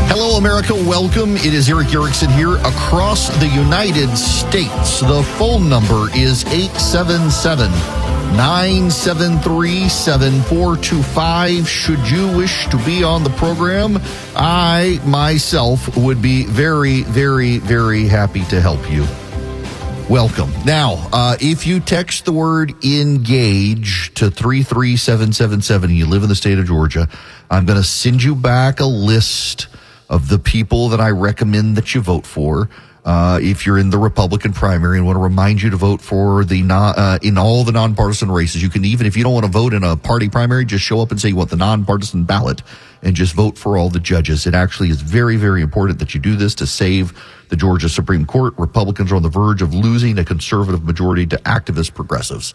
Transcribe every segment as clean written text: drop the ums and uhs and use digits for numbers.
Hello, America. Welcome. It is Erick Erickson here across the United States. The phone number is 877-973-7425. Should you wish to be on the program, I myself would be very, very, very happy to help you. Welcome. Now, if you text the word engage to 33777 and you live in the state of Georgia, I'm going to send you back a list of the people that I recommend that you vote for. If you're in the Republican primary, and want to remind you to vote for the in all the nonpartisan races. You can, even if you don't want to vote in a party primary, just show up and say you want the nonpartisan ballot and just vote for all the judges. It actually is very, very important that you do this to save the Georgia Supreme Court. Republicans are on the verge of losing a conservative majority to activist progressives.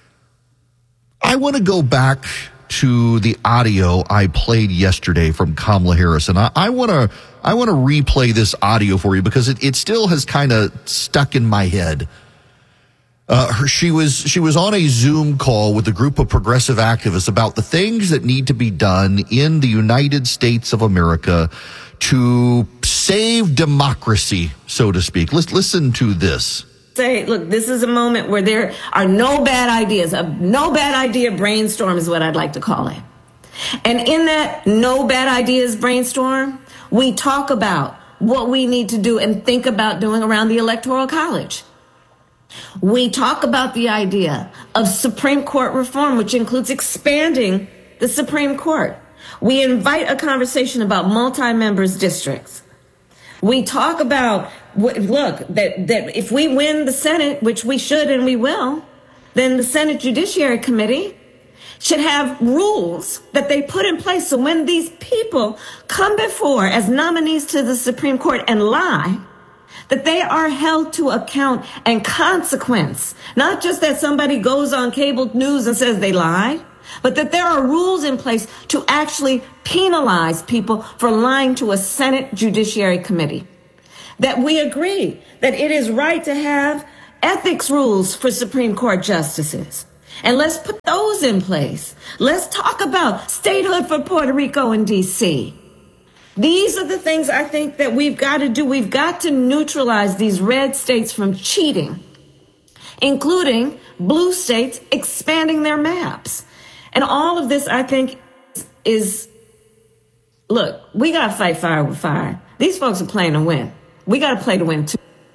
I want to go back to the audio I played yesterday from Kamala Harris, and I want to replay this audio for you because it still has kind of stuck in my head. She was on a Zoom call with a group of progressive activists about the things that need to be done in the United States of America to save democracy, so to speak. Let's listen to this. Say, look, this is a moment where there are no bad ideas. A no bad idea brainstorm is what I'd like to call it. And in that no bad ideas brainstorm, we talk about what we need to do and think about doing around the Electoral College. We talk about the idea of Supreme Court reform, which includes expanding the Supreme Court. We invite a conversation about multi-members districts. We talk about, that if we win the Senate, which we should and we will, then the Senate Judiciary Committee should have rules that they put in place so when these people come before as nominees to the Supreme Court and lie, that they are held to account and consequence. Not just that somebody goes on cable news and says they lied, but that there are rules in place to actually penalize people for lying to a Senate Judiciary Committee. That we agree that it is right to have ethics rules for Supreme Court justices. And let's put those in place. Let's talk about statehood for Puerto Rico and D.C. These are the things I think that we've got to do. We've got to neutralize these red states from cheating, including blue states expanding their maps. And all of this, I think, is, look, we got to fight fire with fire. These folks are playing to win. We got to play to win, too.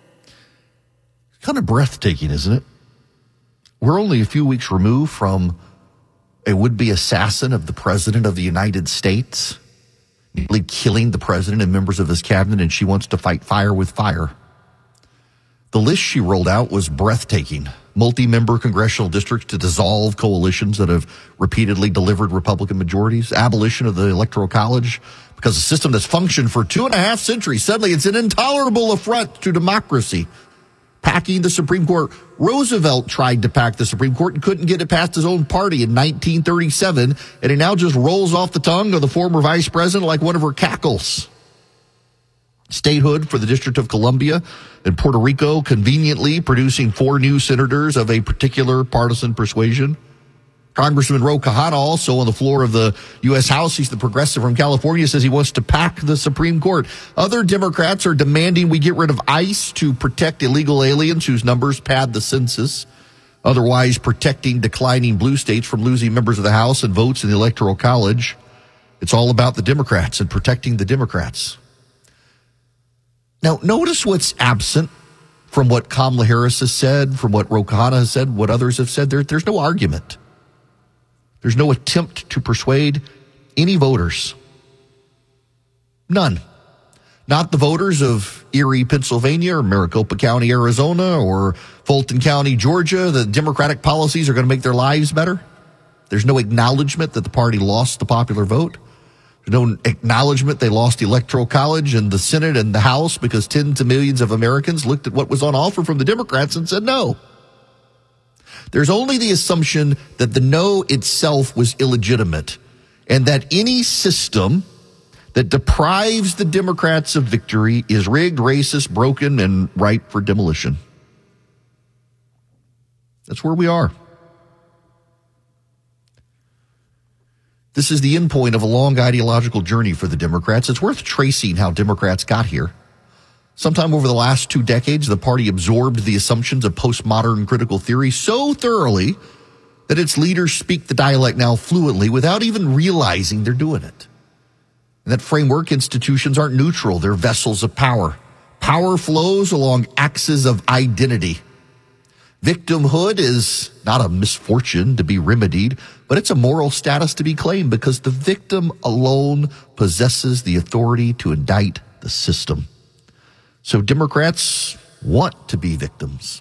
Kind of breathtaking, isn't it? We're only a few weeks removed from a would-be assassin of the President of the United States, nearly killing the President and members of his cabinet, and she wants to fight fire with fire. The list she rolled out was breathtaking. Multi-member congressional districts to dissolve coalitions that have repeatedly delivered Republican majorities, abolition of the Electoral College, because a system that's functioned for 2.5 centuries, suddenly it's an intolerable affront to democracy. Packing the Supreme Court. Roosevelt tried to pack the Supreme Court and couldn't get it past his own party in 1937, and it now just rolls off the tongue of the former vice president like one of her cackles. Statehood for the District of Columbia and Puerto Rico, conveniently producing 4 new senators of a particular partisan persuasion. Congressman Ro Khanna, also on the floor of the U.S. House, he's the progressive from California, says he wants to pack the Supreme Court. Other Democrats are demanding we get rid of ICE to protect illegal aliens whose numbers pad the census, otherwise protecting declining blue states from losing members of the House and votes in the Electoral College. It's all about the Democrats and protecting the Democrats. Now, notice what's absent from what Kamala Harris has said, from what Ro Khanna has said, what others have said. There's no argument. There's no attempt to persuade any voters. None. Not the voters of Erie, Pennsylvania, or Maricopa County, Arizona, or Fulton County, Georgia. The Democratic policies are going to make their lives better. There's no acknowledgement that the party lost the popular vote. There's no acknowledgement they lost the Electoral College and the Senate and the House because tens of millions of Americans looked at what was on offer from the Democrats and said no. There's only the assumption that the no itself was illegitimate and that any system that deprives the Democrats of victory is rigged, racist, broken, and ripe for demolition. That's where we are. This is the endpoint of a long ideological journey for the Democrats. It's worth tracing how Democrats got here. Sometime over the last 2 decades, the party absorbed the assumptions of postmodern critical theory so thoroughly that its leaders speak the dialect now fluently without even realizing they're doing it. In that framework, institutions aren't neutral. They're vessels of power. Power flows along axes of identity. Victimhood is not a misfortune to be remedied, but it's a moral status to be claimed because the victim alone possesses the authority to indict the system. So Democrats want to be victims.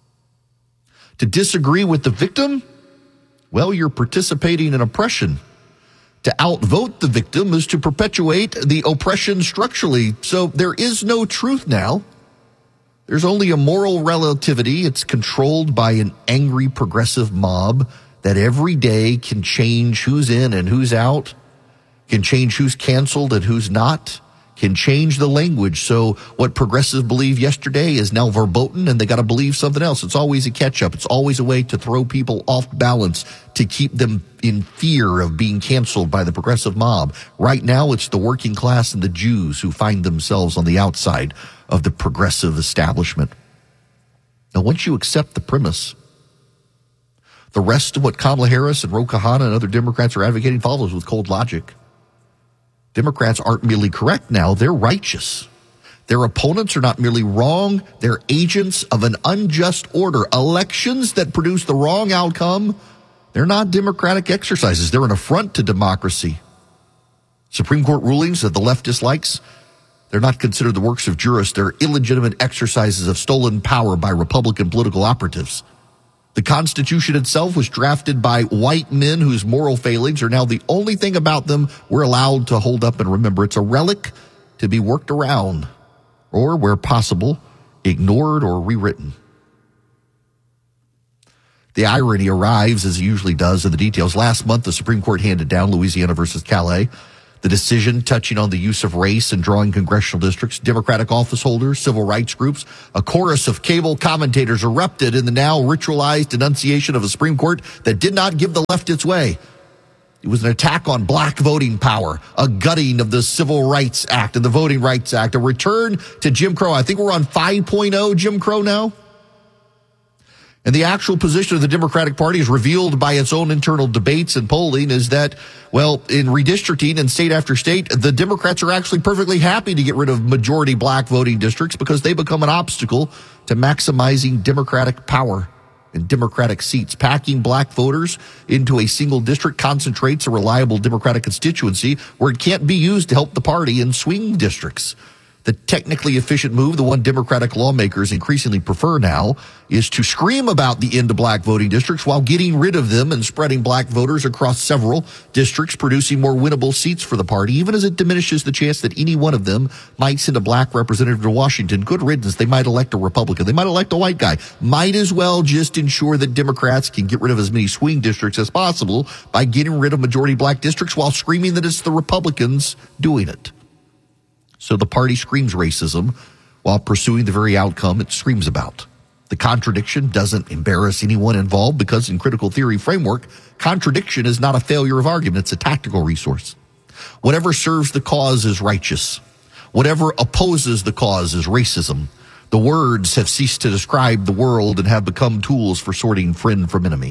To disagree with the victim, well, you're participating in oppression. To outvote the victim is to perpetuate the oppression structurally. So there is no truth now. There's only a moral relativity. It's controlled by an angry progressive mob that every day can change who's in and who's out, can change who's canceled and who's not, can change the language. So what progressives believed yesterday is now verboten, and they got to believe something else. It's always a catch-up. It's always a way to throw people off balance, to keep them in fear of being canceled by the progressive mob. Right now, it's the working class and the Jews who find themselves on the outside of the progressive establishment. Now, once you accept the premise, the rest of what Kamala Harris and Ro Khanna and other Democrats are advocating follows with cold logic. Democrats aren't merely correct now, they're righteous. Their opponents are not merely wrong, they're agents of an unjust order. Elections that produce the wrong outcome, they're not democratic exercises, they're an affront to democracy. Supreme Court rulings that the left dislikes, they're not considered the works of jurists, they're illegitimate exercises of stolen power by Republican political operatives. The Constitution itself was drafted by white men whose moral failings are now the only thing about them we're allowed to hold up and remember. It's a relic to be worked around or, where possible, ignored or rewritten. The irony arrives, as it usually does, in the details. Last month, the Supreme Court handed down Louisiana versus Calais, the decision touching on the use of race in drawing congressional districts. Democratic office holders, civil rights groups, a chorus of cable commentators erupted in the now ritualized denunciation of a Supreme Court that did not give the left its way. It was an attack on black voting power, a gutting of the Civil Rights Act and the Voting Rights Act, a return to Jim Crow. I think we're on 5.0 Jim Crow now. And the actual position of the Democratic Party, is revealed by its own internal debates and polling, is that, well, in redistricting in state after state, the Democrats are actually perfectly happy to get rid of majority black voting districts because they become an obstacle to maximizing Democratic power and Democratic seats. Packing black voters into a single district concentrates a reliable Democratic constituency where it can't be used to help the party in swing districts. The technically efficient move, the one Democratic lawmakers increasingly prefer now, is to scream about the end of black voting districts while getting rid of them and spreading black voters across several districts, producing more winnable seats for the party, even as it diminishes the chance that any one of them might send a black representative to Washington. Good riddance. They might elect a Republican. They might elect a white guy. Might as well just ensure that Democrats can get rid of as many swing districts as possible by getting rid of majority black districts while screaming that it's the Republicans doing it. So the party screams racism while pursuing the very outcome it screams about. The contradiction doesn't embarrass anyone involved because in critical theory framework, contradiction is not a failure of argument. It's a tactical resource. Whatever serves the cause is righteous. Whatever opposes the cause is racism. The words have ceased to describe the world and have become tools for sorting friend from enemy.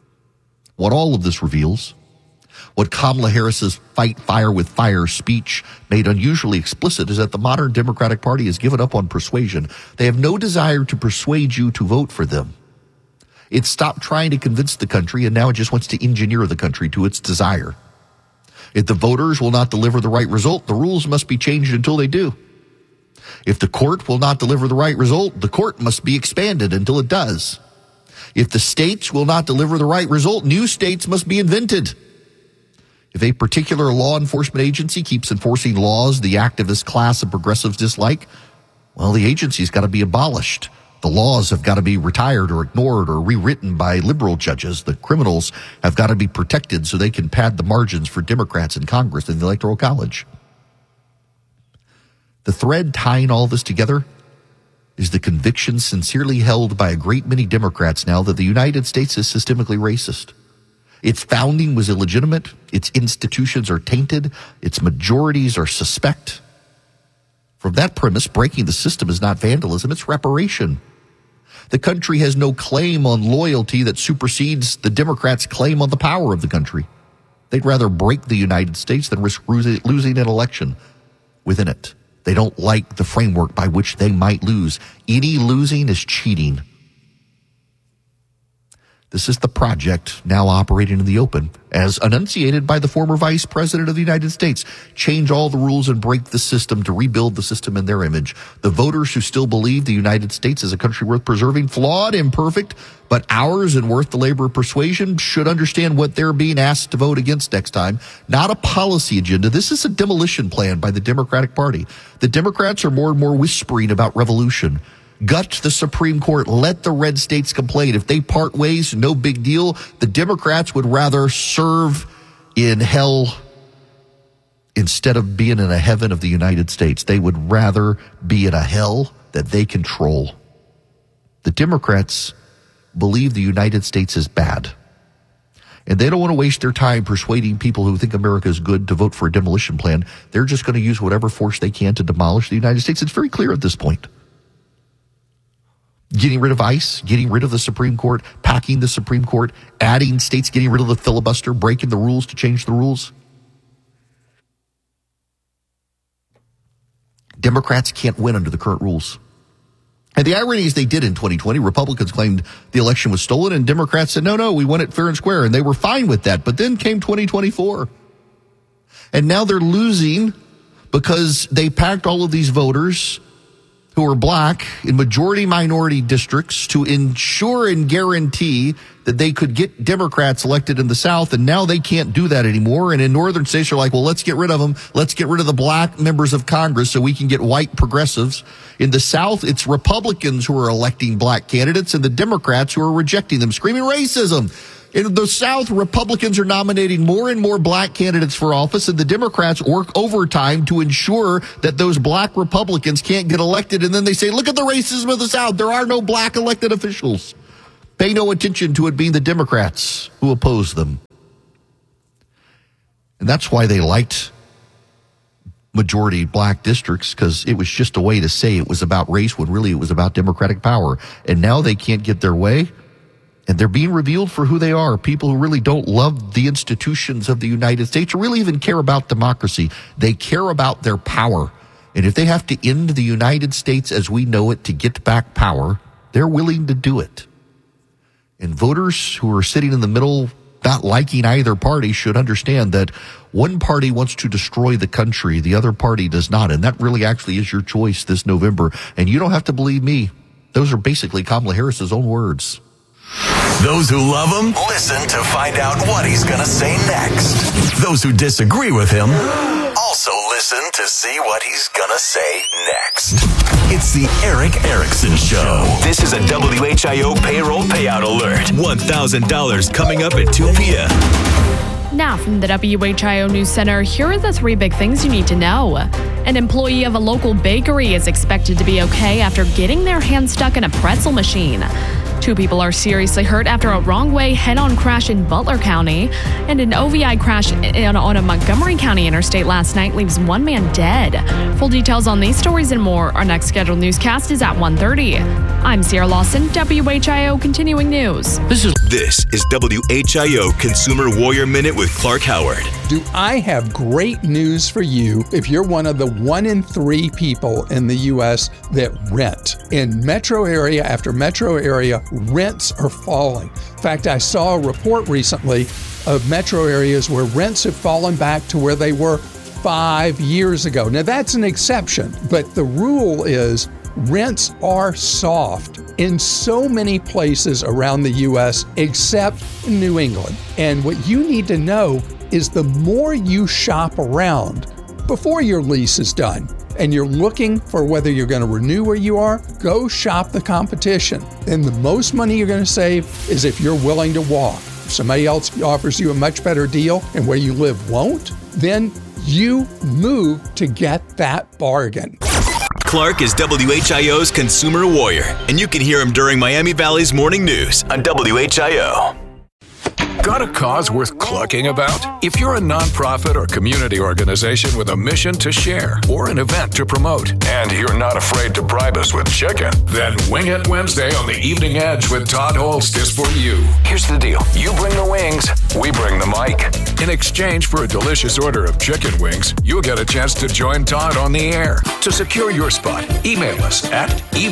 What all of this reveals, what Kamala Harris's fight fire with fire speech made unusually explicit, is that the modern Democratic Party has given up on persuasion. They have no desire to persuade you to vote for them. It stopped trying to convince the country, and now it just wants to engineer the country to its desire. If the voters will not deliver the right result, the rules must be changed until they do. If the court will not deliver the right result, the court must be expanded until it does. If the states will not deliver the right result, new states must be invented. If a particular law enforcement agency keeps enforcing laws the activist class of progressives dislike, well, the agency's got to be abolished. The laws have got to be retired or ignored or rewritten by liberal judges. The criminals have got to be protected so they can pad the margins for Democrats in Congress and the Electoral College. The thread tying all this together is the conviction sincerely held by a great many Democrats now that the United States is systemically racist. Its founding was illegitimate. Its institutions are tainted. Its majorities are suspect. From that premise, breaking the system is not vandalism, it's reparation. The country has no claim on loyalty that supersedes the Democrats' claim on the power of the country. They'd rather break the United States than risk losing an election within it. They don't like the framework by which they might lose. Any losing is cheating. This is the project now operating in the open, as enunciated by the former Vice President of the United States. Change all the rules and break the system to rebuild the system in their image. The voters who still believe the United States is a country worth preserving, flawed, imperfect, but ours and worth the labor of persuasion, should understand what they're being asked to vote against next time. Not a policy agenda. This is a demolition plan by the Democratic Party. The Democrats are more and more whispering about revolution. Gut the Supreme Court. Let the red states complain. If they part ways, no big deal. The Democrats would rather serve in hell instead of being in a heaven of the United States. They would rather be in a hell that they control. The Democrats believe the United States is bad. And they don't want to waste their time persuading people who think America is good to vote for a demolition plan. They're just going to use whatever force they can to demolish the United States. It's very clear at this point. Getting rid of ICE, getting rid of the Supreme Court, packing the Supreme Court, adding states, getting rid of the filibuster, breaking the rules to change the rules. Democrats can't win under the current rules. And the irony is they did in 2020. Republicans claimed the election was stolen, and Democrats said, no, we won it fair and square, and they were fine with that. But then came 2024. And now they're losing because they packed all of these voters who are black in majority minority districts to ensure and guarantee that they could get Democrats elected in the South, and now they can't do that anymore. And in northern states, they're like, well, let's get rid of them. Let's get rid of the black members of Congress so we can get white progressives. In the South, it's Republicans who are electing black candidates and the Democrats who are rejecting them, screaming racism. In the South, Republicans are nominating more and more black candidates for office, and the Democrats work overtime to ensure that those black Republicans can't get elected. And then they say, look at the racism of the South. There are no black elected officials. Pay no attention to it being the Democrats who oppose them. And that's why they liked majority black districts, because it was just a way to say it was about race when really it was about Democratic power. And now they can't get their way. And they're being revealed for who they are, people who really don't love the institutions of the United States or really even care about democracy. They care about their power. And if they have to end the United States as we know it to get back power, they're willing to do it. And voters who are sitting in the middle, not liking either party, should understand that one party wants to destroy the country, the other party does not. And that really actually is your choice this November. And you don't have to believe me. Those are basically Kamala Harris's own words. Those who love him, listen to find out what he's going to say next. Those who disagree with him, also listen to see what he's going to say next. It's the Erick Erickson Show. This is a WHIO payroll payout alert. $1,000 coming up at 2 p.m. Now from the WHIO News Center, here are the 3 big things you need to know. An employee of a local bakery is expected to be okay after getting their hand stuck in a pretzel machine. 2 people are seriously hurt after a wrong-way head-on crash in Butler County. And an OVI crash on a Montgomery County interstate last night leaves 1 man dead. Full details on these stories and more. Our next scheduled newscast is at 1:30. I'm Sierra Lawson, WHIO Continuing News. This is WHIO Consumer Warrior Minute with Clark Howard. Do I have great news for you if you're one of the 1 in 3 people in the U.S. that rent? In metro area after metro area, rents are falling. In fact, I saw a report recently of metro areas where rents have fallen back to where they were 5 years ago. Now, that's an exception, but the rule is rents are soft in so many places around the U.S. except New England. And what you need to know is the more you shop around before your lease is done and you're looking for whether you're going to renew where you are, go shop the competition. And the most money you're going to save is if you're willing to walk. If somebody else offers you a much better deal and where you live won't, then you move to get that bargain. Clark is WHIO's Consumer Warrior, and you can hear him during Miami Valley's Morning News on WHIO. Got a cause worth clucking about? If you're a nonprofit or community organization with a mission to share or an event to promote, and you're not afraid to bribe us with chicken, then Wing It Wednesday on the Evening Edge with Todd Holst is for you. Here's the deal. You bring the wings, we bring the mic. In exchange for a delicious order of chicken wings, you'll get a chance to join Todd on the air. To secure your spot, email us at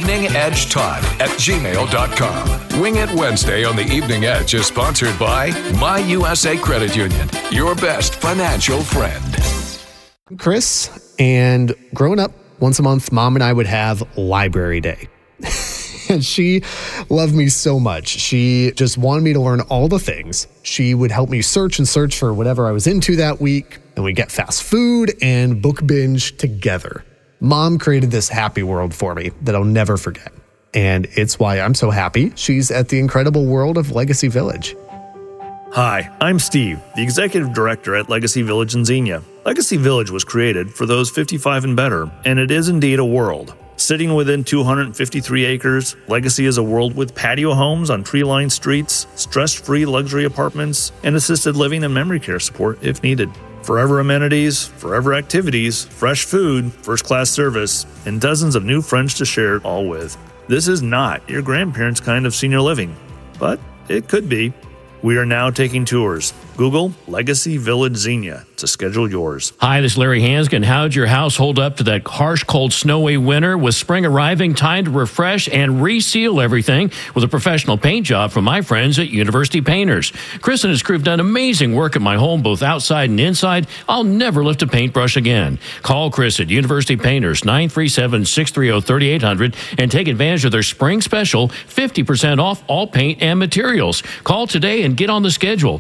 eveningedgetodd@gmail.com. Wing It Wednesday on the Evening Edge is sponsored by My USA Credit Union, your best financial friend. I'm Chris, and growing up, once a month, Mom and I would have library day. And she loved me so much. She just wanted me to learn all the things. She would help me search for whatever I was into that week, and we'd get fast food and book binge together. Mom created this happy world for me that I'll never forget. And it's why I'm so happy she's at the incredible world of Legacy Village. Hi, I'm Steve, the Executive Director at Legacy Village in Xenia. Legacy Village was created for those 55 and better, and it is indeed a world. Sitting within 253 acres, Legacy is a world with patio homes on tree-lined streets, stress-free luxury apartments, and assisted living and memory care support if needed. Forever amenities, forever activities, fresh food, first-class service, and dozens of new friends to share it all with. This is not your grandparents' kind of senior living, but it could be. We are now taking tours. Google Legacy Village Xenia to schedule yours. Hi, this is Larry Hanskin. How'd your house hold up to that harsh, cold, snowy winter? With spring arriving, time to refresh and reseal everything with a professional paint job from my friends at University Painters. Chris and his crew have done amazing work at my home, both outside and inside. I'll never lift a paintbrush again. Call Chris at University Painters, 937-630-3800, and take advantage of their spring special, 50% off all paint and materials. Call today and get on the schedule,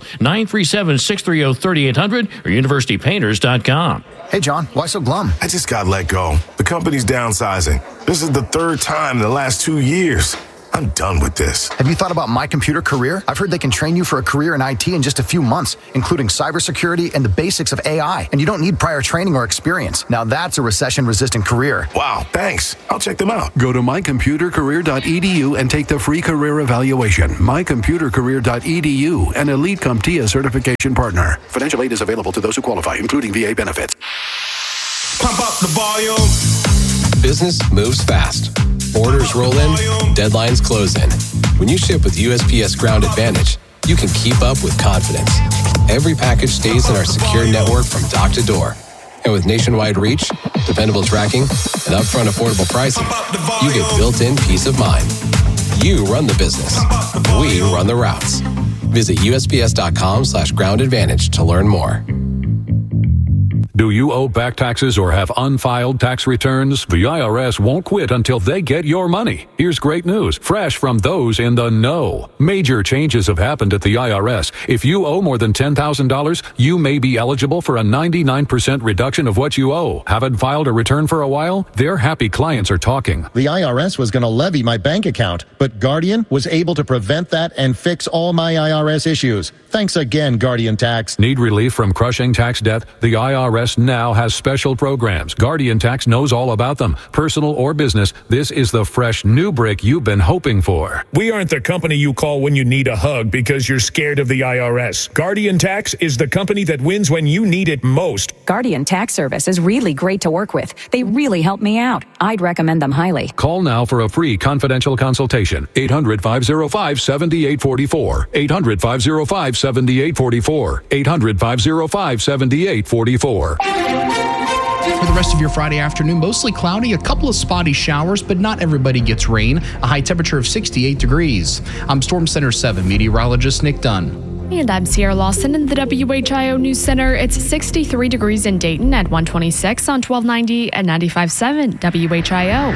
937-630-3800 or universitypainters.com. Hey, John, why so glum? I just got let go. The company's downsizing. This is the third time in the last 2 years. I'm done with this. Have you thought about My Computer Career? I've heard they can train you for a career in IT in just a few months, including cybersecurity and the basics of AI. And you don't need prior training or experience. Now that's a recession-resistant career. Wow, thanks. I'll check them out. Go to mycomputercareer.edu and take the free career evaluation. Mycomputercareer.edu, an Elite CompTIA certification partner. Financial aid is available to those who qualify, including VA benefits. Pump up the volume. Business moves fast. Orders roll in, deadlines close in. When you ship with USPS Ground Advantage, you can keep up with confidence. Every package stays in our secure network from dock to door. And with nationwide reach, dependable tracking, and upfront affordable pricing, you get built-in peace of mind. You run the business. We run the routes. Visit USPS.com/Ground Advantage to learn more. Do you owe back taxes or have unfiled tax returns? The IRS won't quit until they get your money. Here's great news, fresh from those in the know. Major changes have happened at the IRS. If you owe more than $10,000, you may be eligible for a 99% reduction of what you owe. Haven't filed a return for a while? Their happy clients are talking. The IRS was going to levy my bank account, but Guardian was able to prevent that and fix all my IRS issues. Thanks again, Guardian Tax. Need relief from crushing tax debt? The IRS now has special programs. Guardian Tax knows all about them. Personal or business, this is the fresh new brick you've been hoping for. We aren't the company you call when you need a hug because you're scared of the IRS. Guardian Tax is the company that wins when you need it most. Guardian Tax Service is really great to work with. They really help me out. I'd recommend them highly. Call now for a free confidential consultation. 800-505-7844. 800-505-7844. 800-505-7844. For the rest of your Friday afternoon, mostly cloudy, a couple of spotty showers, but not everybody gets rain. A high temperature of 68 degrees. I'm Storm Center 7 meteorologist Nick Dunn. And I'm Sierra Lawson in the WHIO News Center. It's 63 degrees in Dayton at 126 on 1290 and 95.7 WHIO.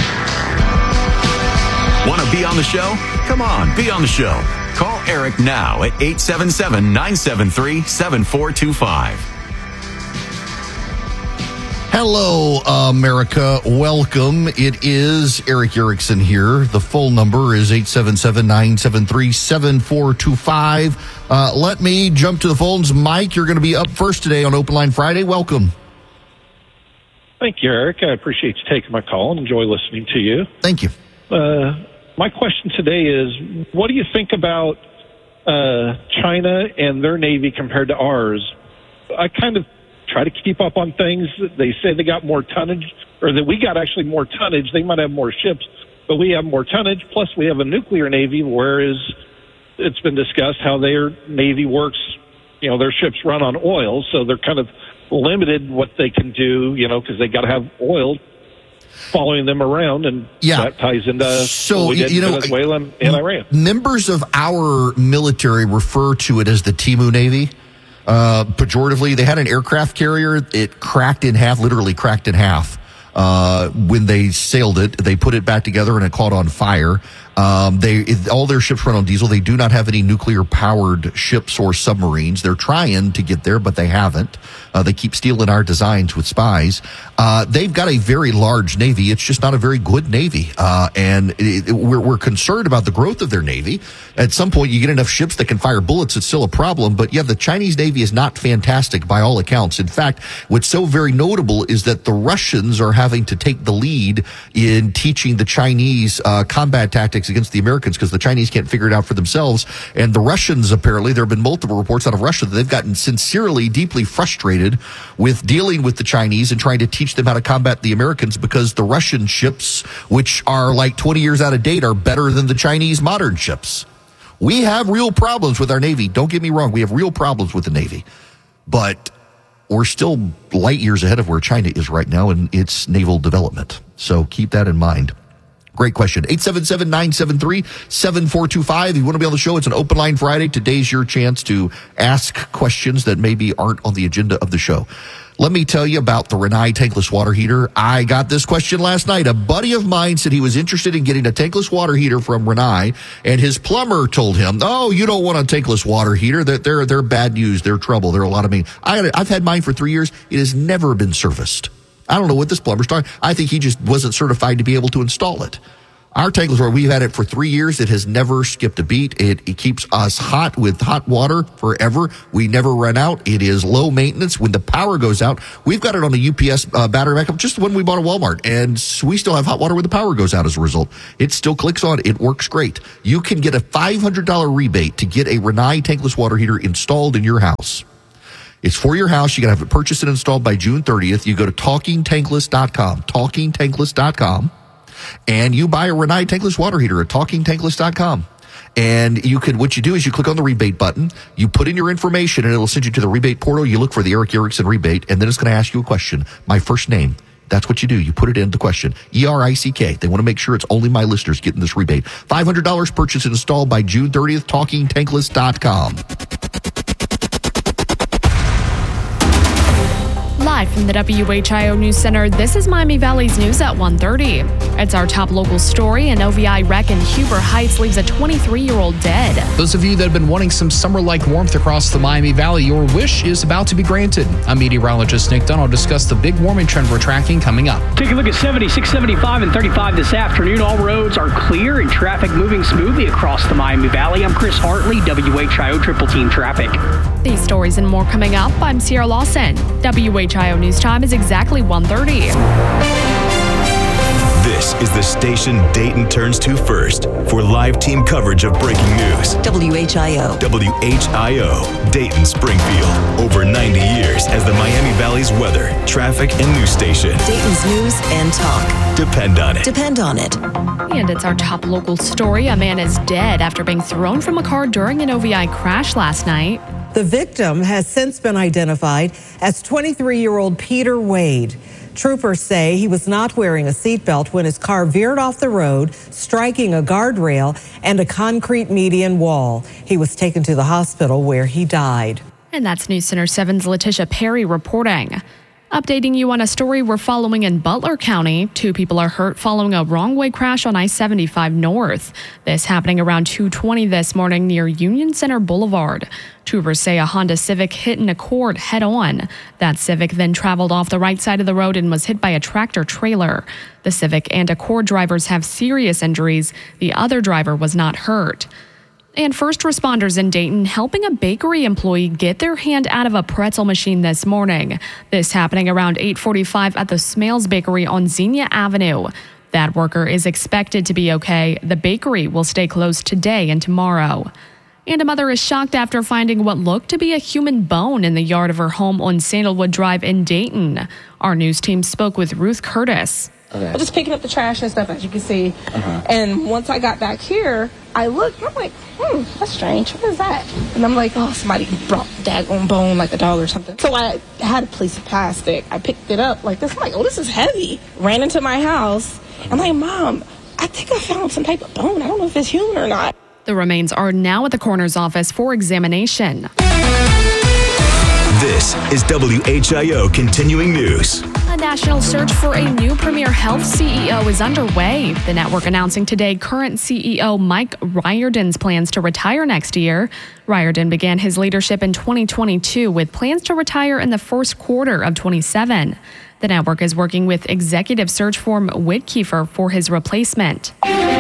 Want to be on the show? Come on, be on the show. Call Eric now at 877-973-7425. Hello, America. Welcome. It is Eric Erickson here. The full number is 877-973-7425. Let me jump to the phones. Mike, you're going to be up first today on Open Line Friday. Welcome. Thank you, Eric. I appreciate you taking my call and enjoy listening to you. Thank you. My question today is, what do you think about China and their Navy compared to ours. I kind of try to keep up on things. They say they got more tonnage, or that we got actually more tonnage. They might have more ships, but we have more tonnage. Plus, we have a nuclear Navy, whereas it's been discussed how their Navy works. You know, their ships run on oil, so they're kind of limited what they can do, you know, because they got to have oil following them around, and that ties into what we did in Venezuela and Iran. Members of our military refer to it as the Timu Navy. Pejoratively, they had an aircraft carrier. It cracked in half, literally cracked in half. When they sailed it, they put it back together and it caught on fire. All their ships run on diesel. They do not have any nuclear powered ships or submarines. They're trying to get there, but they haven't. They keep stealing our designs with spies. They've got a very large Navy. It's just not a very good Navy. We're concerned about the growth of their Navy. At some point, you get enough ships that can fire bullets, it's still a problem. But yeah, the Chinese Navy is not fantastic by all accounts. In fact, what's so very notable is that the Russians are having to take the lead in teaching the Chinese combat tactics against the Americans, because the Chinese can't figure it out for themselves. And the Russians, apparently, there have been multiple reports out of Russia that they've gotten sincerely, deeply frustrated with dealing with the Chinese and trying to teach them how to combat the Americans, because the Russian ships, which are like 20 years out of date, are better than the Chinese modern ships. We have real problems with our Navy. Don't get me wrong. We have real problems with the Navy. But we're still light years ahead of where China is right now in its naval development. So keep that in mind. Great question. 877-973-7425. If you want to be on the show, it's an open line Friday. Today's your chance to ask questions that maybe aren't on the agenda of the show. Let me tell you about the Rinnai tankless water heater. I got this question last night. A buddy of mine said he was interested in getting a tankless water heater from Rinnai, and his plumber told him, "Oh, you don't want a tankless water heater. They're bad news. They're trouble. They're a lot of money." I've had mine for 3 years. It has never been serviced. I don't know what this plumber's talking. I think he just wasn't certified to be able to install it. Our tankless water, we've had it for 3 years. It has never skipped a beat. It keeps us hot with hot water forever. We never run out. It is low maintenance. When the power goes out, we've got it on a UPS battery backup, just when we bought a Walmart, and we still have hot water when the power goes out as a result. It still clicks on. It works great. You can get a $500 rebate to get a Rinnai tankless water heater installed in your house. It's for your house. You got to have it purchased and installed by June 30th. You go to TalkingTankless.com, TalkingTankless.com. And you buy a Rinnai tankless water heater at TalkingTankless.com. And what you do is you click on the rebate button, you put in your information, and it'll send you to the rebate portal. You look for the Eric Erickson rebate, and then it's going to ask you a question. My first name. That's what you do. You put it in the question. ERICK. They want to make sure it's only my listeners getting this rebate. $500 purchased and installed by June 30th, TalkingTankless.com. Live from the WHIO News Center, this is Miami Valley's news at 1:30. It's our top local story. An OVI wreck in Huber Heights leaves a 23-year-old dead. Those of you that have been wanting some summer-like warmth across the Miami Valley, your wish is about to be granted. I'm meteorologist Nick Dunn will discuss the big warming trend we're tracking coming up. Take a look at 76, 75, and 35 this afternoon. All roads are clear and traffic moving smoothly across the Miami Valley. I'm Chris Hartley, WHIO Triple Team Traffic. These stories and more coming up. I'm Sierra Lawson. WHIO News Time is exactly 1:30. This is the station Dayton turns to first for live team coverage of breaking news. WHIO. WHIO, Dayton Springfield. Over 90 years as the Miami Valley's weather, traffic, and news station. Dayton's news and talk. Depend on it. Depend on it. And it's our top local story. A man is dead after being thrown from a car during an OVI crash last night. The victim has since been identified as 23-year-old Peter Wade. Troopers say he was not wearing a seatbelt when his car veered off the road, striking a guardrail and a concrete median wall. He was taken to the hospital where he died. And that's News Center 7's Letitia Perry reporting. Updating you on a story we're following in Butler County. 2 people are hurt following a wrong-way crash on I-75 North. This happening around 2:20 this morning near Union Center Boulevard. Troopers say a Honda Civic hit an Accord head-on. That Civic then traveled off the right side of the road and was hit by a tractor-trailer. The Civic and Accord drivers have serious injuries. The other driver was not hurt. And first responders in Dayton helping a bakery employee get their hand out of a pretzel machine this morning. This happening around 8:45 at the Smales Bakery on Xenia Avenue. That worker is expected to be okay. The bakery will stay closed today and tomorrow. And a mother is shocked after finding what looked to be a human bone in the yard of her home on Sandalwood Drive in Dayton. Our news team spoke with Ruth Curtis. Okay. I'm just picking up the trash and stuff, as you can see. And once I got back here, I looked and I'm like, that's strange. What is that? And I'm like, oh, somebody brought daggone bone like a dog or something. So I had a piece of plastic. I picked it up like this. I'm like, oh, this is heavy. Ran into my house. I'm like, Mom, I think I found some type of bone. I don't know if it's human or not. The remains are now at the coroner's office for examination. This is WHIO Continuing News. A national search for a new Premier Health CEO is underway. The network announcing today current CEO Mike Riordan's plans to retire next year. Riordan began his leadership in 2022 with plans to retire in the first quarter of 27. The network is working with executive search firm Whitkiefer for his replacement.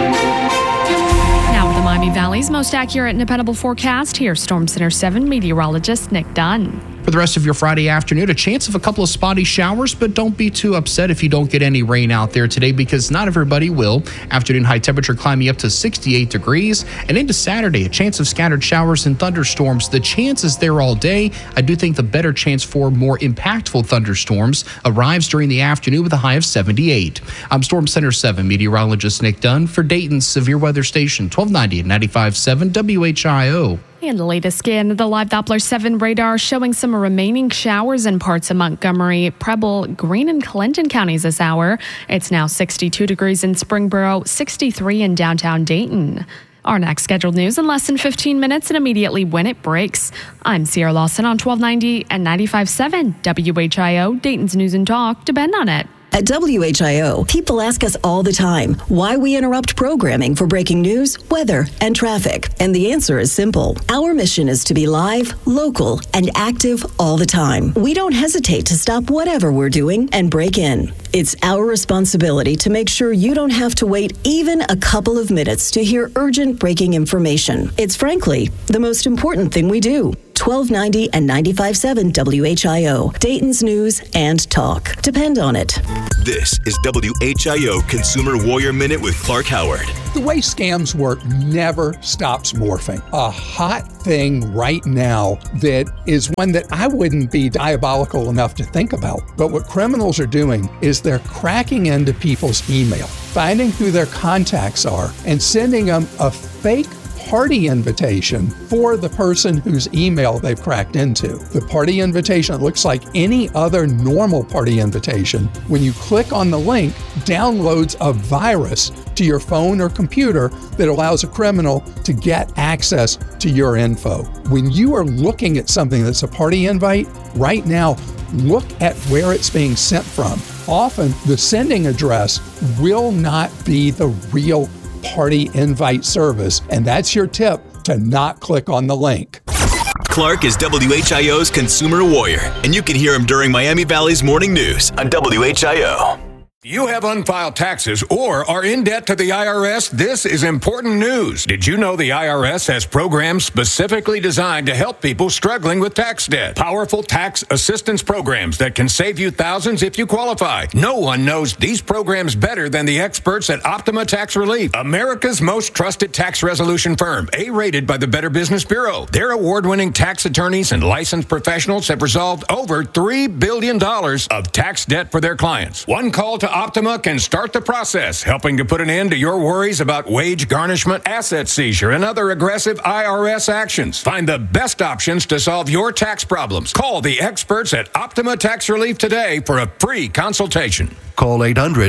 Now with the Miami Valley's most accurate and dependable forecast, here's Storm Center 7 meteorologist Nick Dunn. For the rest of your Friday afternoon, a chance of a couple of spotty showers, but don't be too upset if you don't get any rain out there today because not everybody will. Afternoon high temperature climbing up to 68 degrees. And into Saturday, a chance of scattered showers and thunderstorms. The chance is there all day. I do think the better chance for more impactful thunderstorms arrives during the afternoon with a high of 78. I'm Storm Center 7 meteorologist Nick Dunn for Dayton's Severe Weather Station, 1290 and 95.7 WHIO. And the latest scan of the live Doppler 7 radar showing some remaining showers in parts of Montgomery, Preble, Greene, and Clinton counties this hour. It's now 62 degrees in Springboro, 63 in downtown Dayton. Our next scheduled news in less than 15 minutes and immediately when it breaks. I'm Sierra Lawson on 1290 and 95.7 WHIO, Dayton's News and Talk. Depend on it. At WHIO, people ask us all the time why we interrupt programming for breaking news, weather, and traffic. And the answer is simple. Our mission is to be live, local, and active all the time. We don't hesitate to stop whatever we're doing and break in. It's our responsibility to make sure you don't have to wait even a couple of minutes to hear urgent breaking information. It's frankly the most important thing we do. 1290 and 95.7 WHIO, Dayton's News and Talk. Depend on it. This is WHIO Consumer Warrior Minute with Clark Howard. The way scams work never stops morphing. A hot thing right now that is one that I wouldn't be diabolical enough to think about. But what criminals are doing is they're cracking into people's email, finding who their contacts are, and sending them a fake party invitation for the person whose email they've cracked into. The party invitation looks like any other normal party invitation. When you click on the link, downloads a virus to your phone or computer that allows a criminal to get access to your info. When you are looking at something that's a party invite, right now, look at where it's being sent from. Often, the sending address will not be the real party invite service, and that's your tip to not click on the link. Clark is WHIO's Consumer Warrior, and you can hear him during Miami Valley's Morning News on WHIO. You have unfiled taxes or are in debt to the IRS? This is important news. Did you know the IRS has programs specifically designed to help people struggling with tax debt? Powerful tax assistance programs that can save you thousands if you qualify. No one knows these programs better than the experts at Optima Tax Relief, America's most trusted tax resolution firm, A-rated by the Better Business Bureau. Their award-winning tax attorneys and licensed professionals have resolved over $3 billion of tax debt for their clients. One call to Optima can start the process, helping to put an end to your worries about wage garnishment, asset seizure, and other aggressive IRS actions. Find the best options to solve your tax problems. Call the experts at Optima Tax Relief today for a free consultation. Call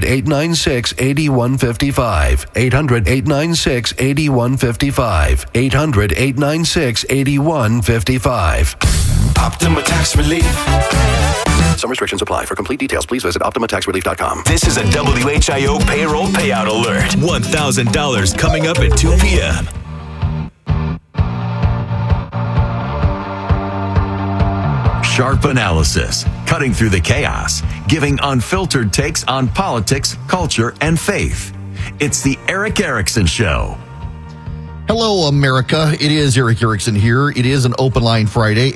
800-896-8155. 800-896-8155. 800-896-8155. Optima Tax Relief. Some restrictions apply. For complete details, please visit OptimaTaxRelief.com. This is a WHIO payroll payout alert. $1,000 coming up at 2 p.m. Sharp analysis, cutting through the chaos, giving unfiltered takes on politics, culture, and faith. It's the Erick Erickson Show. Hello, America. It is Erick Erickson here. It is an Open Line Friday,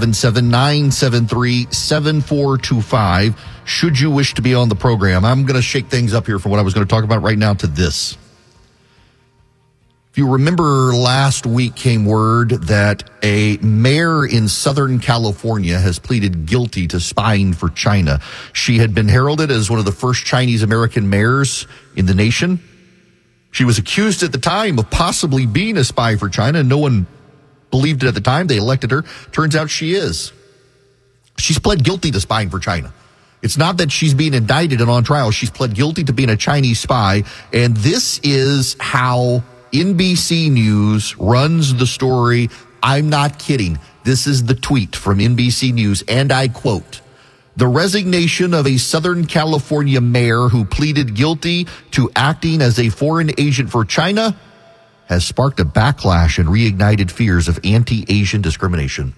877-973-7425. Should you wish to be on the program, I'm going to shake things up here from what I was going to talk about right now to this. If you remember, last week came word that a mayor in Southern California has pleaded guilty to spying for China. She had been heralded as one of the first Chinese-American mayors in the nation. She was accused at the time of possibly being a spy for China, and no one believed it at the time. They elected her. Turns out she is. She's pled guilty to spying for China. It's not that she's being indicted and on trial. She's pled guilty to being a Chinese spy, and this is how NBC News runs the story. I'm not kidding. This is the tweet from NBC News, and I quote, "The resignation of a Southern California mayor who pleaded guilty to acting as a foreign agent for China has sparked a backlash and reignited fears of anti-Asian discrimination."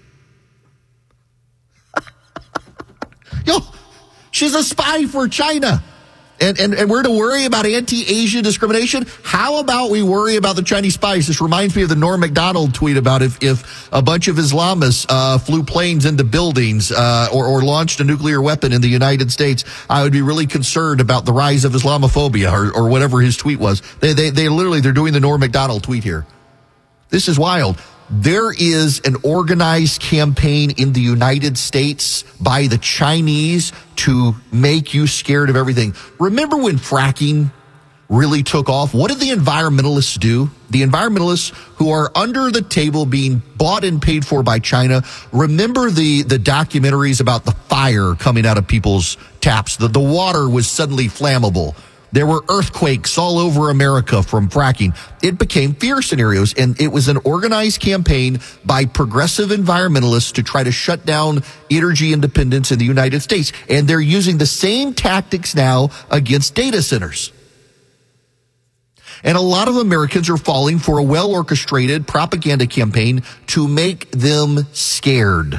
Yo, she's a spy for China. And we're to worry about anti-Asian discrimination? How about we worry about the Chinese spies? This reminds me of the Norm Macdonald tweet about if a bunch of Islamists flew planes into buildings or launched a nuclear weapon in the United States, I would be really concerned about the rise of Islamophobia or whatever his tweet was. They're doing the Norm Macdonald tweet here. This is wild. There is an organized campaign in the United States by the Chinese to make you scared of everything. Remember when fracking really took off? What did the environmentalists do? The environmentalists who are under the table being bought and paid for by China. Remember the documentaries about the fire coming out of people's taps? The water was suddenly flammable. There were earthquakes all over America from fracking. It became fear scenarios, and it was an organized campaign by progressive environmentalists to try to shut down energy independence in the United States. And they're using the same tactics now against data centers. And a lot of Americans are falling for a well-orchestrated propaganda campaign to make them scared.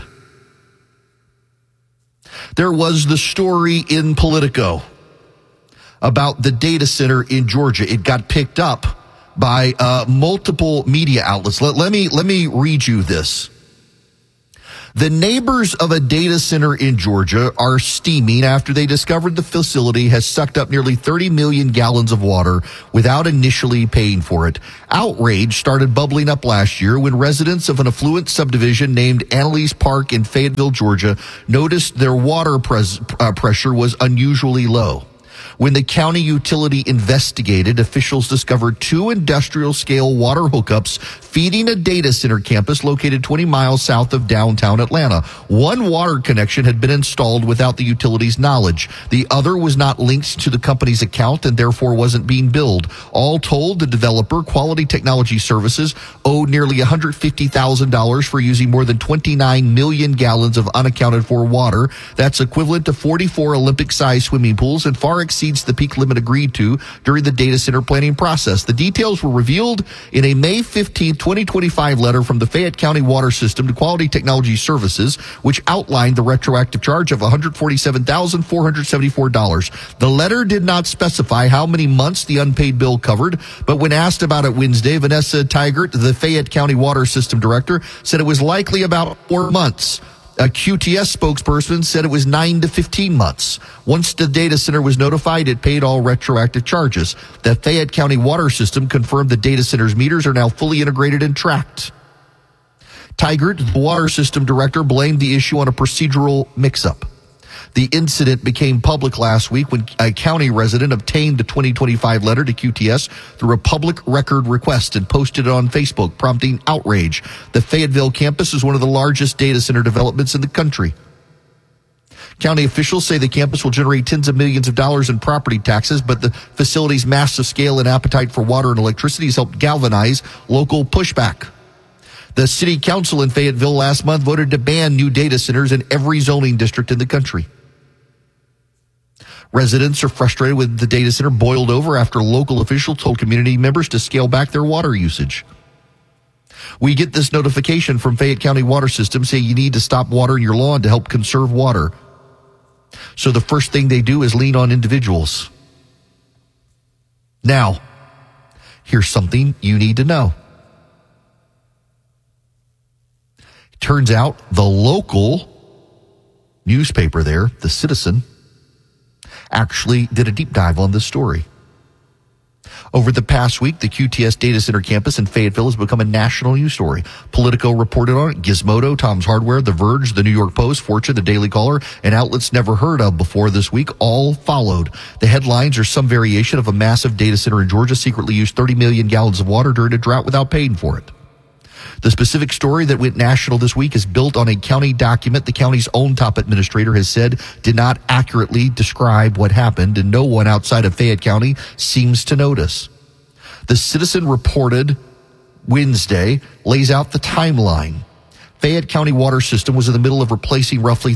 There was the story in Politico about the data center in Georgia. It got picked up by multiple media outlets. Let me read you this. The neighbors of a data center in Georgia are steaming after they discovered the facility has sucked up nearly 30 million gallons of water without initially paying for it. Outrage started bubbling up last year when residents of an affluent subdivision named Annalise Park in Fayetteville, Georgia, noticed their water pressure was unusually low. When the county utility investigated, officials discovered 2 industrial-scale water hookups feeding a data center campus located 20 miles south of downtown Atlanta. One water connection had been installed without the utility's knowledge. The other was not linked to the company's account and therefore wasn't being billed. All told, the developer, Quality Technology Services, owed nearly $150,000 for using more than 29 million gallons of unaccounted for water. That's equivalent to 44 Olympic-sized swimming pools and far exceeds the peak limit agreed to during the data center planning process. The details were revealed in a May 15, 2025 letter from the Fayette County Water System to Quality Technology Services, which outlined the retroactive charge of $147,474. The letter did not specify how many months the unpaid bill covered, but when asked about it Wednesday, Vanessa Tigert, the Fayette County Water System Director, said it was likely about 4 months. A QTS spokesperson said it was 9 to 15 months. Once the data center was notified, it paid all retroactive charges. The Fayette County Water System confirmed the data center's meters are now fully integrated and tracked. Tigert, the water system director, blamed the issue on a procedural mix-up. The incident became public last week when a county resident obtained the 2025 letter to QTS through a public record request and posted it on Facebook, prompting outrage. The Fayetteville campus is one of the largest data center developments in the country. County officials say the campus will generate tens of millions of dollars in property taxes, but the facility's massive scale and appetite for water and electricity has helped galvanize local pushback. The city council in Fayetteville last month voted to ban new data centers in every zoning district in the country. Residents are frustrated with the data center boiled over after local officials told community members to scale back their water usage. We get this notification from Fayette County Water System saying you need to stop watering your lawn to help conserve water. So the first thing they do is lean on individuals. Now, here's something you need to know. It turns out the local newspaper there, The Citizen, actually did a deep dive on this story. Over the past week, the QTS data center campus in Fayetteville has become a national news story. Politico reported on it, Gizmodo, Tom's Hardware, The Verge, The New York Post, Fortune, The Daily Caller, and outlets never heard of before this week all followed. The headlines are some variation of a massive data center in Georgia secretly used 30 million gallons of water during a drought without paying for it. The specific story that went national this week is built on a county document the county's own top administrator has said did not accurately describe what happened, and no one outside of Fayette County seems to notice. The Citizen reported Wednesday lays out the timeline. Fayette County water system was in the middle of replacing roughly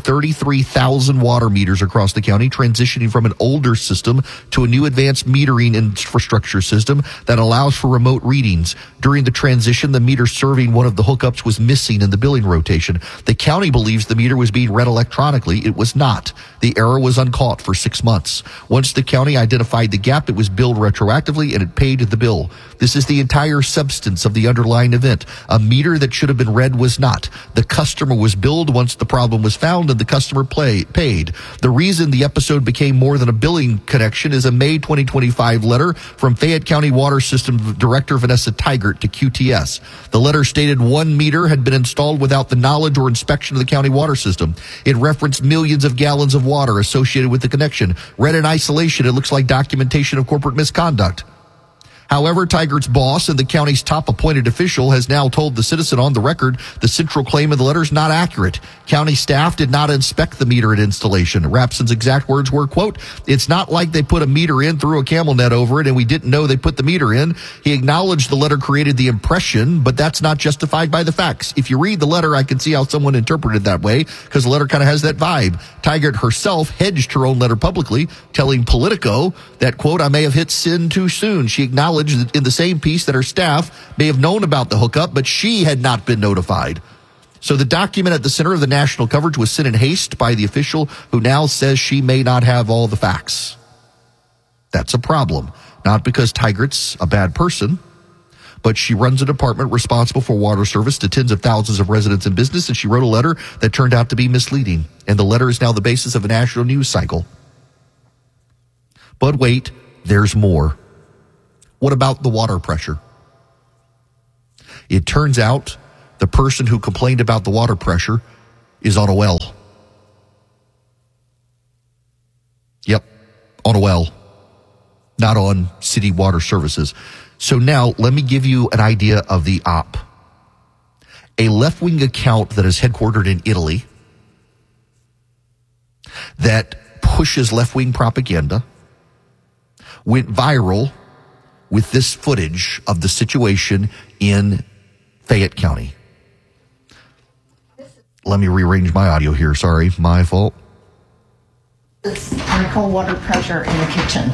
33,000 water meters across the county, transitioning from an older system to a new advanced metering infrastructure system that allows for remote readings. During the transition, the meter serving one of the hookups was missing in the billing rotation. The county believes the meter was being read electronically. It was not. The error was uncaught for 6 months. Once the county identified the gap, it was billed retroactively and it paid the bill. This is the entire substance of the underlying event. A meter that should have been read was not. The customer was billed once the problem was found and the customer paid. The reason the episode became more than a billing connection is a May 2025 letter from Fayette County Water System Director Vanessa Tigert to QTS. The letter stated one meter had been installed without the knowledge or inspection of the county water system. It referenced millions of gallons of water associated with the connection. Read in isolation, it looks like documentation of corporate misconduct. However, Tigert's boss and the county's top appointed official has now told the Citizen on the record the central claim of the letter is not accurate. County staff did not inspect the meter at installation. Rapson's exact words were, quote, "It's not like they put a meter in, threw a camel net over it, and we didn't know they put the meter in." He acknowledged the letter created the impression, but that's not justified by the facts. If you read the letter, I can see how someone interpreted it that way, because the letter kind of has that vibe. Tigert herself hedged her own letter publicly, telling Politico that, quote, "I may have hit sin too soon." She acknowledged in the same piece that her staff may have known about the hookup, but she had not been notified. So the document at the center of the national coverage was sent in haste by the official who now says she may not have all the facts. That's a problem. Not because Tigert's a bad person, but she runs a department responsible for water service to tens of thousands of residents and business, and she wrote a letter that turned out to be misleading. And the letter is now the basis of a national news cycle. But wait, there's more. What about the water pressure? It turns out the person who complained about the water pressure is on a well. Yep, on a well, not on city water services. So now let me give you an idea of the op. A left-wing account that is headquartered in Italy that pushes left-wing propaganda went viral with this footage of the situation in Fayette County. Let me rearrange my audio here. Sorry, my fault. This is our cold water pressure in the kitchen.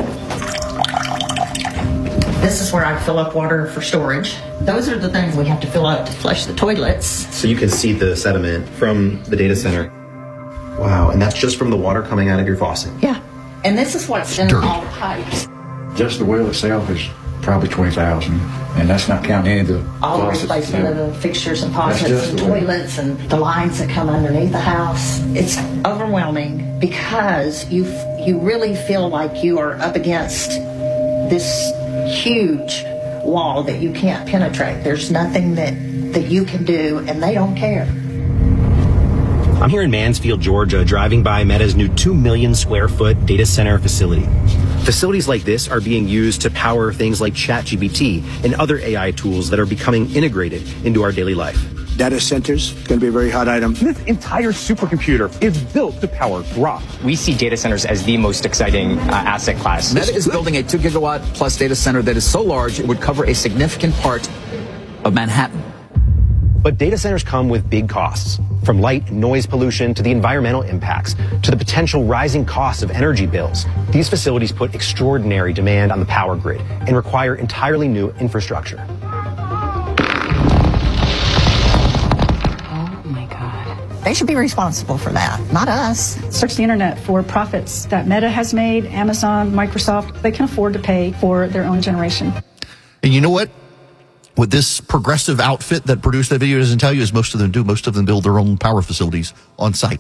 This is where I fill up water for storage. Those are the things we have to fill up to flush the toilets. So you can see the sediment from the data center. Wow, and that's just from the water coming out of your faucet? Yeah, and this is what's in all the pipes. Just the well itself is probably $20,000, and that's not counting any of the all the replacement of the fixtures and faucets and toilets and the lines that come underneath the house. It's overwhelming because you really feel like you are up against this huge wall that you can't penetrate. There's nothing that you can do, and they don't care. I'm here in Mansfield, Georgia, driving by Meta's new 2 million square foot data center facility. Facilities like this are being used to power things like ChatGPT and other AI tools that are becoming integrated into our daily life. Data centers going to be a very hot item. This entire supercomputer is built to power Grok. We see data centers as the most exciting asset class. Meta is building a 2 gigawatt plus data center that is so large it would cover a significant part of Manhattan. But data centers come with big costs, from light and noise pollution to the environmental impacts to the potential rising costs of energy bills. These facilities put extraordinary demand on the power grid and require entirely new infrastructure. Oh my God. They should be responsible for that, not us. Search the internet for profits that Meta has made, Amazon, Microsoft. They can afford to pay for their own generation. And you know what? What this progressive outfit that produced that video doesn't tell you is most of them build their own power facilities on site.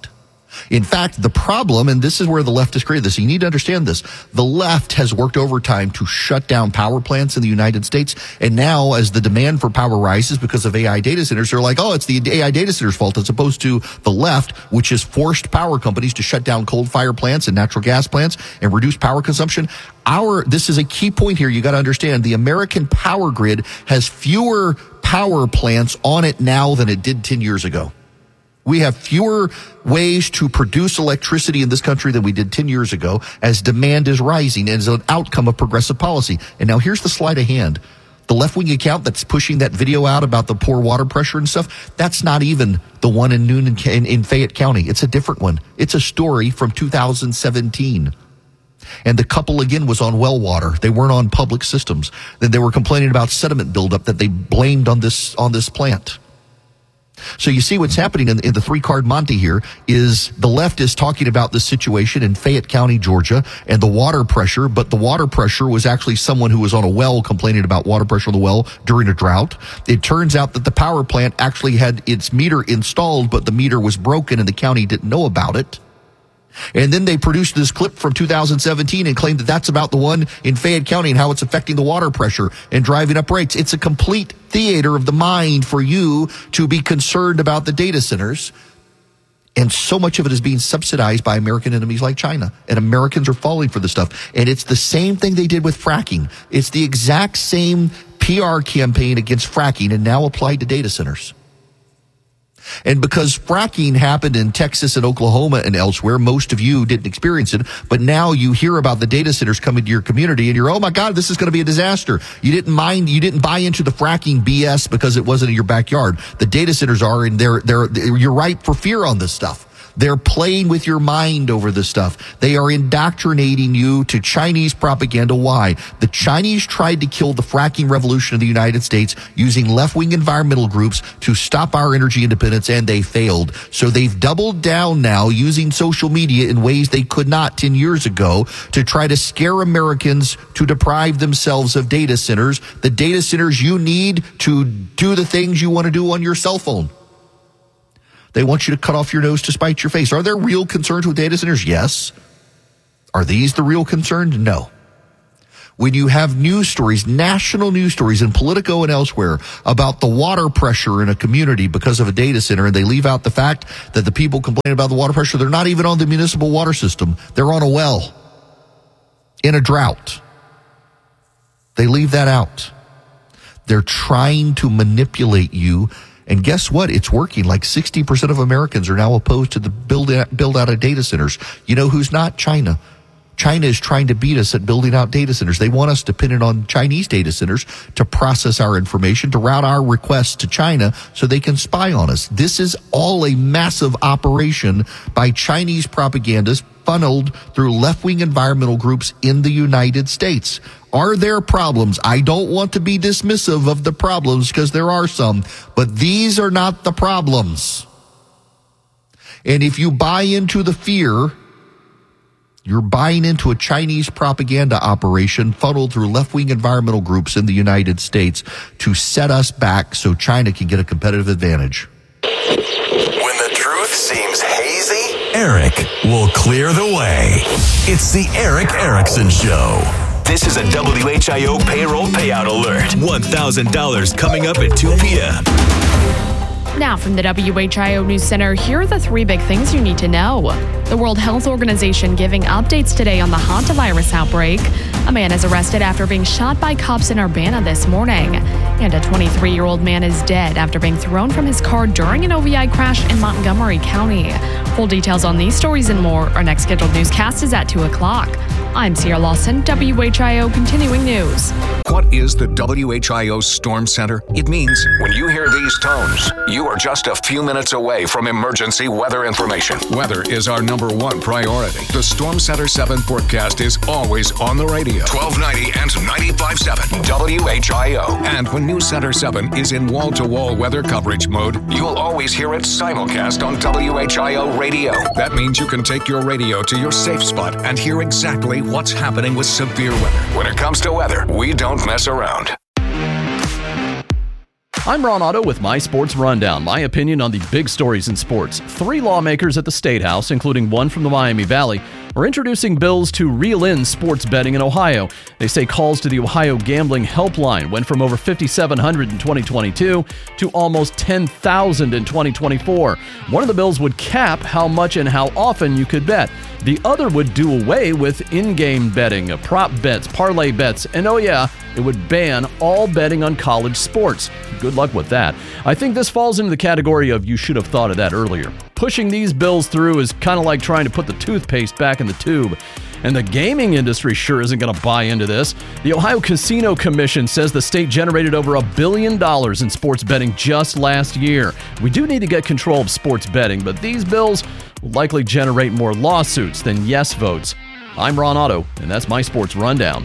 In fact, the problem, and this is where the left has created this, you need to understand this, the left has worked overtime to shut down power plants in the United States, and now as the demand for power rises because of AI data centers, they're like, oh, it's the AI data centers' fault, as opposed to the left, which has forced power companies to shut down coal-fired plants and natural gas plants and reduce power consumption. This is a key point here. You got to understand, the American power grid has fewer power plants on it now than it did 10 years ago. We have fewer ways to produce electricity in this country than we did 10 years ago as demand is rising as an outcome of progressive policy. And now here's the sleight of hand. The left-wing account that's pushing that video out about the poor water pressure and stuff, that's not even the one in Noon in Fayette County. It's a different one. It's a story from 2017. And the couple, again, was on well water. They weren't on public systems. Then they were complaining about sediment buildup that they blamed on this plant. So you see what's happening in the three-card Monte here is the left is talking about the situation in Fayette County, Georgia, and the water pressure, but the water pressure was actually someone who was on a well complaining about water pressure on the well during a drought. It turns out that the power plant actually had its meter installed, but the meter was broken and the county didn't know about it. And then they produced this clip from 2017 and claimed that that's about the one in Fayette County and how it's affecting the water pressure and driving up rates. It's a complete theater of the mind for you to be concerned about the data centers. And so much of it is being subsidized by American enemies like China. And Americans are falling for this stuff. And it's the same thing they did with fracking. It's the exact same PR campaign against fracking and now applied to data centers. And because fracking happened in Texas and Oklahoma and elsewhere, most of you didn't experience it. But now you hear about the data centers coming to your community and you're, oh my God, this is going to be a disaster. You didn't buy into the fracking BS because it wasn't in your backyard. The data centers are, and you're ripe for fear on this stuff. They're playing with your mind over this stuff. They are indoctrinating you to Chinese propaganda. Why? The Chinese tried to kill the fracking revolution in the United States using left-wing environmental groups to stop our energy independence, and they failed. So they've doubled down now using social media in ways they could not 10 years ago to try to scare Americans to deprive themselves of data centers, the data centers you need to do the things you want to do on your cell phone. They want you to cut off your nose to spite your face. Are there real concerns with data centers? Yes. Are these the real concerns? No. When you have news stories, national news stories in Politico and elsewhere about the water pressure in a community because of a data center, and they leave out the fact that the people complaining about the water pressure, they're not even on the municipal water system. They're on a well in a drought. They leave that out. They're trying to manipulate you. And guess what? It's working. Like 60% of Americans are now opposed to the build out of data centers. You know who's not? China. China is trying to beat us at building out data centers. They want us dependent on Chinese data centers to process our information, to route our requests to China so they can spy on us. This is all a massive operation by Chinese propagandists funneled through left-wing environmental groups in the United States. Are there problems? I don't want to be dismissive of the problems because there are some, but these are not the problems. And if you buy into the fear, you're buying into a Chinese propaganda operation funneled through left-wing environmental groups in the United States to set us back so China can get a competitive advantage. When the truth seems hazy, Eric will clear the way. It's the Eric Erickson Show. This is a WHIO payroll payout alert. $1,000 coming up at 2 p.m. Now from the WHIO News Center, here are the three big things you need to know. The World Health Organization giving updates today on the hantavirus outbreak. A man is arrested after being shot by cops in Urbana this morning. And a 23-year-old man is dead after being thrown from his car during an OVI crash in Montgomery County. Full details on these stories and more. Our next scheduled newscast is at 2 o'clock. I'm Sierra Lawson, WHIO Continuing News. What is the WHIO Storm Center? It means when you hear these tones, you are just a few minutes away from emergency weather information. Weather is our number one priority. The Storm Center 7 forecast is always on the radio. 1290 and 95.7 WHIO. And when News Center 7 is in wall-to-wall weather coverage mode, you'll always hear it simulcast on WHIO radio. That means you can take your radio to your safe spot and hear exactly what's happening with severe weather. When it comes to weather, we don't mess around. I'm Ron Otto with My Sports Rundown, my opinion on the big stories in sports. 3 lawmakers at the State House, including one from the Miami Valley, are introducing bills to reel in sports betting in Ohio. They say calls to the Ohio Gambling Helpline went from over 5,700 in 2022 to almost 10,000 in 2024. One of the bills would cap how much and how often you could bet. The other would do away with in-game betting, prop bets, parlay bets, and oh yeah, it would ban all betting on college sports. Good luck with that. I think this falls into the category of you should have thought of that earlier. Pushing these bills through is kind of like trying to put the toothpaste back in the tube. And the gaming industry sure isn't going to buy into this. The Ohio Casino Commission says the state generated over $1 billion in sports betting just last year. We do need to get control of sports betting, but these bills will likely generate more lawsuits than yes votes. I'm Ron Otto, and that's my Sports Rundown.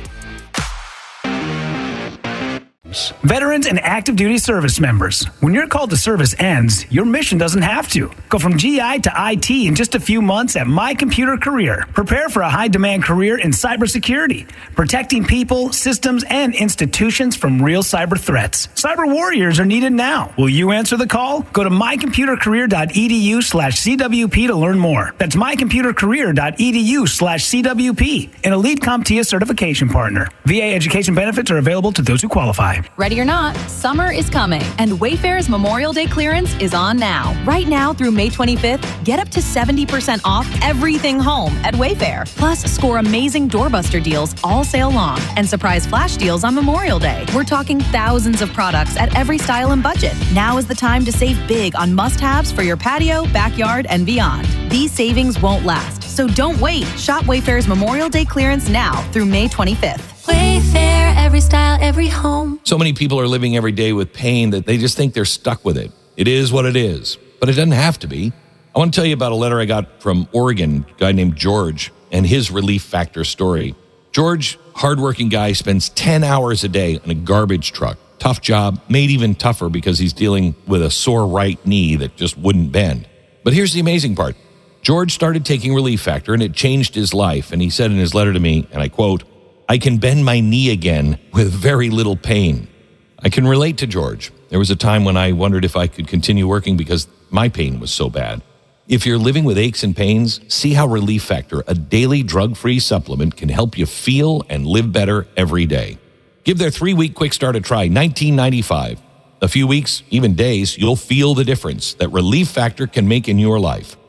Veterans and active duty service members, when your call to service ends, your mission doesn't have to. Go from GI to IT in just a few months at My Computer Career. Prepare for a high-demand career in cybersecurity, protecting people, systems, and institutions from real cyber threats. Cyber warriors are needed now. Will you answer the call? Go to mycomputercareer.edu/CWP to learn more. That's mycomputercareer.edu/CWP, an elite CompTIA certification partner. VA education benefits are available to those who qualify. Ready or not, summer is coming, and Wayfair's Memorial Day clearance is on now. Right now through May 25th, get up to 70% off everything home at Wayfair. Plus, score amazing doorbuster deals all sale long and surprise flash deals on Memorial Day. We're talking thousands of products at every style and budget. Now is the time to save big on must-haves for your patio, backyard, and beyond. These savings won't last, so don't wait. Shop Wayfair's Memorial Day clearance now through May 25th. Wayfair, every style, every home. So many people are living every day with pain that they just think they're stuck with it. It is what it is, but it doesn't have to be. I want to tell you about a letter I got from Oregon, a guy named George, and his Relief Factor story. George, hardworking guy, spends 10 hours a day on a garbage truck. Tough job, made even tougher because he's dealing with a sore right knee that just wouldn't bend. But here's the amazing part. George started taking Relief Factor, and it changed his life. And he said in his letter to me, and I quote, "I can bend my knee again with very little pain." I can relate to George. There was a time when I wondered if I could continue working because my pain was so bad. If you're living with aches and pains, see how Relief Factor, a daily drug-free supplement, can help you feel and live better every day. Give their 3-week quick start a try, $19.95. A few weeks, even days, you'll feel the difference that Relief Factor can make in your life.